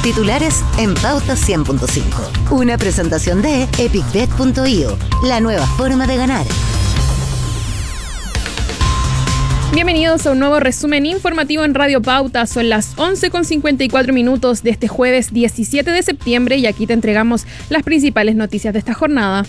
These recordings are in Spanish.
Titulares en Pauta 100.5. Una presentación de epicbet.io, la nueva forma de ganar. Bienvenidos a un nuevo resumen informativo en Radio Pauta. Son las 11:54 de este jueves 17 de septiembre y aquí te entregamos las principales noticias de esta jornada.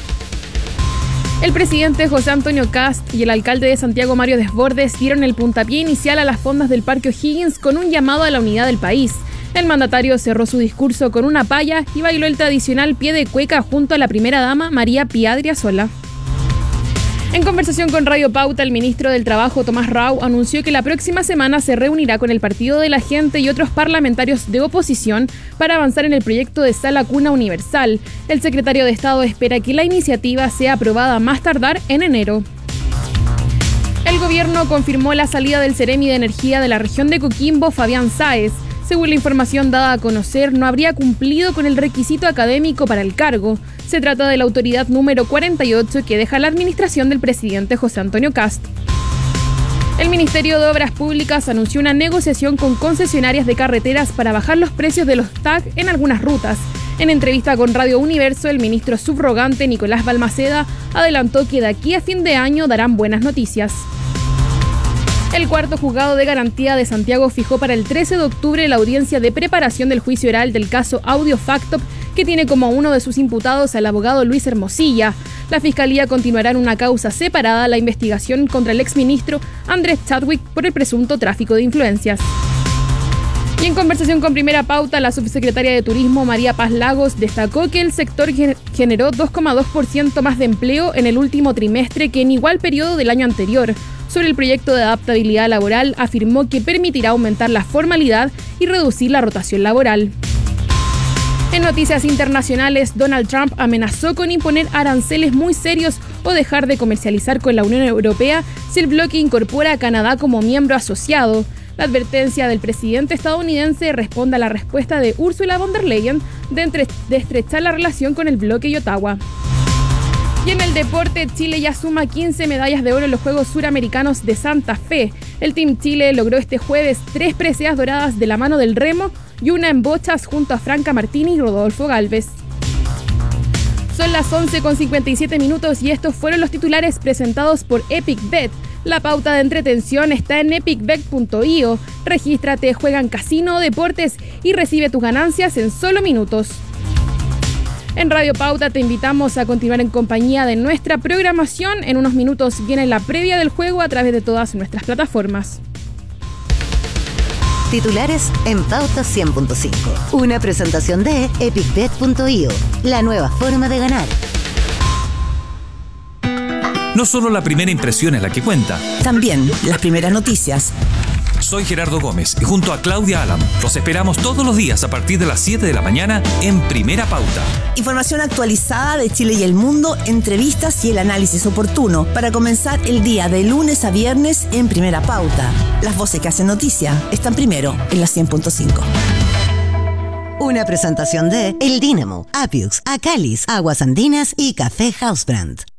El presidente José Antonio Kast y el alcalde de Santiago, Mario Desbordes, dieron el puntapié inicial a las fondas del Parque O'Higgins con un llamado a la unidad del país. El mandatario cerró su discurso con una paya y bailó el tradicional pie de cueca junto a la primera dama María Pía Adriasola. En conversación con Radio Pauta, el ministro del Trabajo, Tomás Rau, anunció que la próxima semana se reunirá con el Partido de la Gente y otros parlamentarios de oposición para avanzar en el proyecto de Sala Cuna Universal. El secretario de Estado espera que la iniciativa sea aprobada más tardar en enero. El gobierno confirmó la salida del Seremi de Energía de la región de Coquimbo, Fabián Sáez. Según la información dada a conocer, no habría cumplido con el requisito académico para el cargo. Se trata de la autoridad número 48 que deja la administración del presidente José Antonio Kast. El Ministerio de Obras Públicas anunció una negociación con concesionarias de carreteras para bajar los precios de los TAC en algunas rutas. En entrevista con Radio Universo, el ministro subrogante Nicolás Balmaceda adelantó que de aquí a fin de año darán buenas noticias. El cuarto juzgado de garantía de Santiago fijó para el 13 de octubre la audiencia de preparación del juicio oral del caso Audio Factop, que tiene como uno de sus imputados al abogado Luis Hermosilla. La Fiscalía continuará en una causa separada la investigación contra el exministro Andrés Chadwick por el presunto tráfico de influencias. Y en conversación con Primera Pauta, la subsecretaria de Turismo, María Paz Lagos, destacó que el sector generó 2,2% más de empleo en el último trimestre que en igual periodo del año anterior. Sobre el proyecto de adaptabilidad laboral, afirmó que permitirá aumentar la formalidad y reducir la rotación laboral. En noticias internacionales, Donald Trump amenazó con imponer aranceles muy serios o dejar de comercializar con la Unión Europea si el bloque incorpora a Canadá como miembro asociado. La advertencia del presidente estadounidense responde a la respuesta de Ursula von der Leyen de estrechar la relación con el bloque y Ottawa. Y en el deporte, Chile ya suma 15 medallas de oro en los Juegos Suramericanos de Santa Fe. El Team Chile logró este jueves 3 preseas doradas de la mano del remo y una en bochas junto a Franca Martini y Rodolfo Gálvez. Son las 11:57 y estos fueron los titulares presentados por EpicBet. La pauta de entretención está en epicbet.io. Regístrate, juega en casino o deportes y recibe tus ganancias en solo minutos. En Radio Pauta te invitamos a continuar en compañía de nuestra programación. En unos minutos viene la previa del juego a través de todas nuestras plataformas. Titulares en Pauta 100.5. Una presentación de epicbet.io, la nueva forma de ganar. No solo la primera impresión es la que cuenta. También las primeras noticias. Soy Gerardo Gómez y junto a Claudia Alam los esperamos todos los días a partir de las 7 de la mañana en Primera Pauta. Información actualizada de Chile y el mundo, entrevistas y el análisis oportuno para comenzar el día de lunes a viernes en Primera Pauta. Las voces que hacen noticia están primero en la 100.5. Una presentación de El Dínamo, Apiux, Acalis, Aguas Andinas y Café Housebrand.